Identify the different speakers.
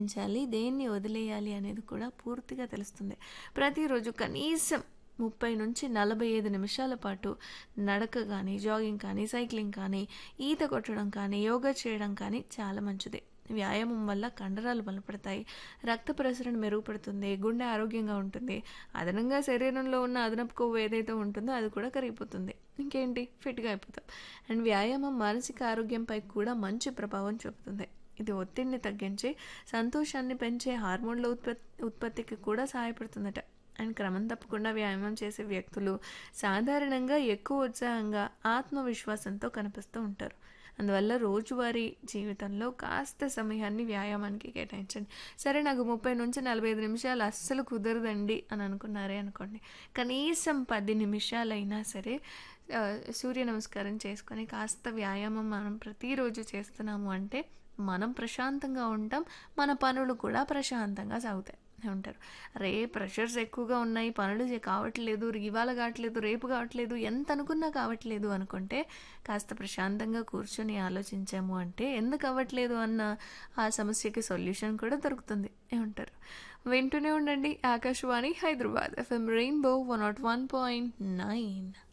Speaker 1: ఉంచాలి, దేన్ని వదిలేయాలి అనేది కూడా పూర్తిగా తెలుస్తుంది. ప్రతిరోజు కనీసం 30-45 నిమిషాల పాటు నడక కానీ, జాగింగ్ కానీ, సైక్లింగ్ కానీ, ఈత కొట్టడం కానీ, యోగా చేయడం కానీ చాలా మంచిది. వ్యాయామం వల్ల కండరాలు బలపడతాయి, రక్త ప్రసరణ మెరుగుపడుతుంది, గుండె ఆరోగ్యంగా ఉంటుంది. అదనంగా శరీరంలో ఉన్న అదనపు కొవ్వు ఏదైతే ఉంటుందో అది కూడా కరిగిపోతుంది. ఇంకేంటి, ఫిట్గా అయిపోతాం. అండ్ వ్యాయామం మానసిక ఆరోగ్యంపై కూడా మంచి ప్రభావం చూపుతుంది. ఇది ఒత్తిడిని తగ్గించి సంతోషాన్ని పెంచే హార్మోన్ల ఉత్పత్తికి కూడా సహాయపడుతుందట. అండ్ క్రమం తప్పకుండా వ్యాయామం చేసే వ్యక్తులు సాధారణంగా ఎక్కువ ఉత్సాహంగా, ఆత్మవిశ్వాసంతో కనిపిస్తూ ఉంటారు. అందువల్ల రోజువారీ జీవితంలో కాస్త సమయాన్ని వ్యాయామానికి కేటాయించండి. సరే, నాకు 30-45 నిమిషాలు అస్సలు కుదరదండి అని అనుకున్నారే అనుకోండి, కనీసం 10 నిమిషాలైనా సరే సూర్య నమస్కారం చేసుకొని కాస్త వ్యాయామం మనం ప్రతిరోజు చేస్తున్నాము అంటే మనం ప్రశాంతంగా ఉంటాం, మన పనులు కూడా ప్రశాంతంగా సాగుతాయి ఉంటారు. ప్రెషర్స్ ఎక్కువగా ఉన్నాయి, పనులు కావట్లేదు, ఇవాళ కావట్లేదు, రేపు కావట్లేదు, ఎంత అనుకున్నా కావట్లేదు అనుకుంటే కాస్త ప్రశాంతంగా కూర్చొని ఆలోచించాము అంటే ఎందుకు అవ్వట్లేదు అన్న ఆ సమస్యకి సొల్యూషన్ కూడా దొరుకుతుంది ఏమంటారు. వింటూనే ఉండండి ఆకాశవాణి హైదరాబాద్ FM రెయిన్బో 101.9.